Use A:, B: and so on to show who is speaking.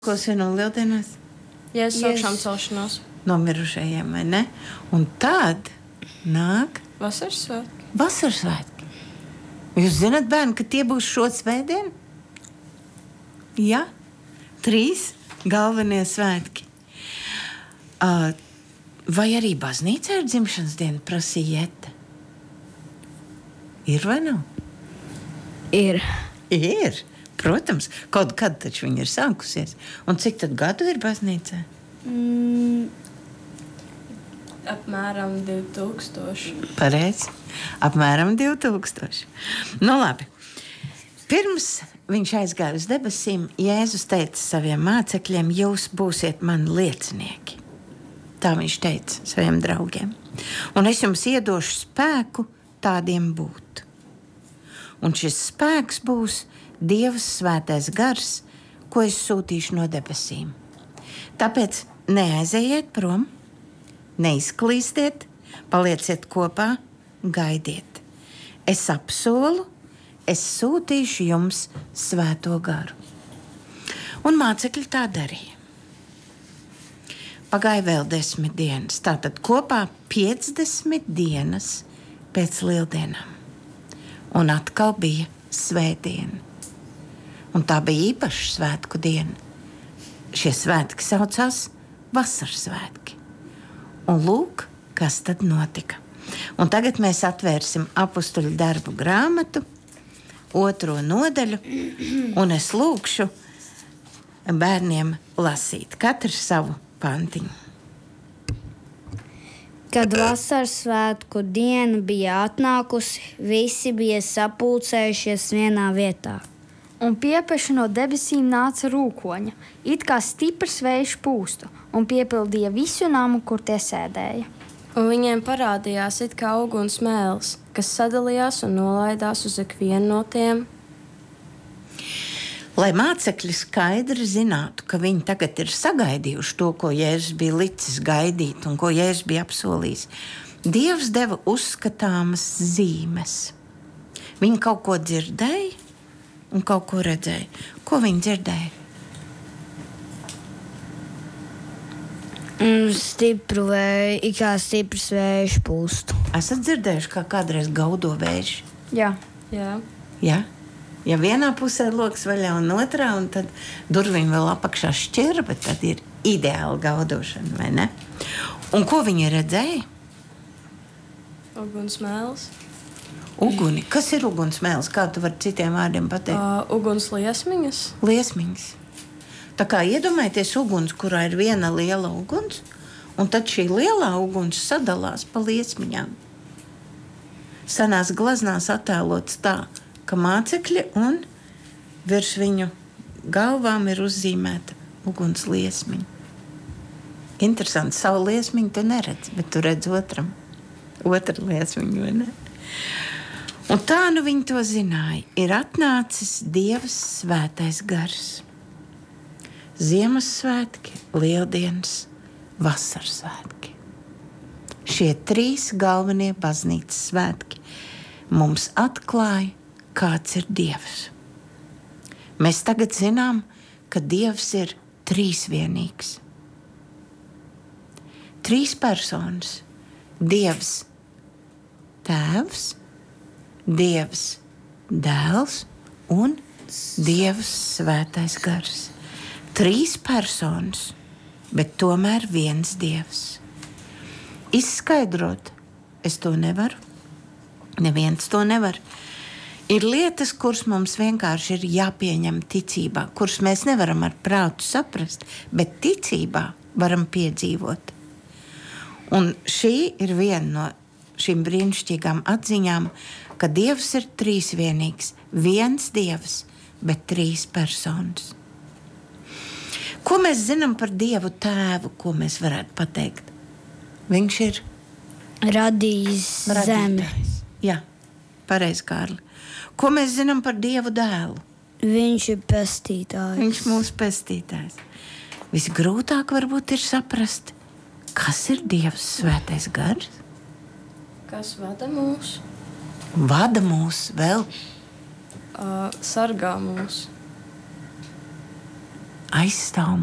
A: Ko svinam lieldienās?
B: Jēzus augšām celšanos.
A: Nomirušajiem, vai ne? Un tad nāk
B: Vasaras svētki.
A: Vasaras svētki. Jūs zināt, bērni, ka tie būs šo svētdienu? Jā, 3 galvenie svētki. Vai arī baznīcā ir dzimšanas diena, prasīja Jete? Ir vai nav?
C: Ir.
A: Ir, protams. Kaut kad taču viņa ir sākusies. Un cik tad gadu ir baznīcā?
B: Apmēram 2000.
A: Pareizi. Apmēram 2000. Nu labi. Pirms viņš aizgāja uz debesīm, Jēzus teica saviem mācekļiem, jūs būsiet mani liecinieki. Tā viņš teica saviem draugiem. Un es jums iedošu spēku tādiem būt. Un šis spēks būs Dieva svētais gars, ko es sūtīšu no debesīm. Tāpēc neaizejiet prom, neizklīstiet, palieciet kopā, gaidiet. Es apsolu, es sūtīšu jums svēto garu. Un mācekļi tā darīja. Pagāja vēl 10 dienas, tātad kopā 50 dienas pēc lieldienām. Un atkal bija svētdiena. Un tā bija īpaša svētku diena. Šie svētki saucās Vasaras svētki. Un lūk, kas tad notika. Un tagad mēs atvērsim Apustuļu darbu grāmatu, 2. nodaļu, un es lūkšu bērniem lasīt katru savu pantiņu.
C: Kad vasaras svētku diena bija atnākusi, visi bija sapulcējušies vienā vietā.
D: Un piepeši no debesīm nāca rūkoņa, it kā stiprs vējš pūstu, un piepildīja visu namu, kur tie sēdēja.
B: Un viņiem parādījās it kā uguns mēls, kas sadalījās un nolaidās uz ikvienu no tiem.
A: Lai mācekļi skaidri zinātu, ka viņi tagad ir sagaidījuši to, ko Jēzus bija licis gaidīt un ko Jēzus bija apsolījis, Dievs deva uzskatāmas zīmes. Viņi kaut ko dzirdēja un kaut ko redzēja. Ko viņi dzirdēja?
C: Stipru vēju, it kā stiprs vējš pūstu.
A: Esat dzirdējuši, kā kādreiz gaudo vējš?
D: Jā.
B: Jā.
A: Ja? Ja vienā pusē loks vaļā un otrā, un tad durvīm vēl apakšā šķira, bet tad ir ideāla gaudošana, vai ne? Un ko viņi redzēja?
B: Uguns mēls.
A: Uguni. Kas ir ugunsmēls? Kā tu vari citiem vārdiem pateikt?
B: Uguns liesmiņas.
A: Liesmiņas. Tā kā iedomājieties uguns, kurā ir viena liela uguns, un tad šī lielā uguns sadalās pa liesmiņām. Senās glaznās attēlots tā, ka mācekļi un virs viņu galvām ir uzzīmēta uguns liesmiņa. Interesanti, savu liesmiņu tu neredz, bet tu redz otra liesmiņu, vai ne? Un tā nu viņi to zināja. Ir atnācis Dieva svētais gars. Ziemassvētki, Lieldienas, Vasaras svētki. Šie 3 galvenie baznīcas svētki mums atklāja, kāds ir Dievs. Mēs tagad zinām, ka Dievs ir trīsvienīgs. 3 personas. Dievs Tēvs, Dievs Dēls un Dievs svētais gars. 3 personas, bet tomēr viens Dievs. Izskaidrot, es to nevaru. Neviens to nevar. Ir lietas, kuras mums vienkārši ir jāpieņem ticībā, kuras mēs nevaram ar prātu saprast, bet ticībā varam piedzīvot. Un šī ir viena no šīm brīnišķīgām atziņām, ka Dievs ir trīsvienīgs, viens Dievs, bet 3 personas. Ko mēs zinām par Dievu Tēvu, ko mēs varētu pateikt? Viņš ir
C: Radījis zemi.
A: Jā, pareizi, Kārli. Ko mēs zinām par Dievu Dēlu?
C: Viņš ir pestītājs.
A: Viņš mūsu pestītājs. Visgrūtāk varbūt ir saprast, kas ir Dieva svētais gars?
B: Kas vada mūs?
A: Vada mūs vēl.
B: Sargā mūs.
A: aizstāv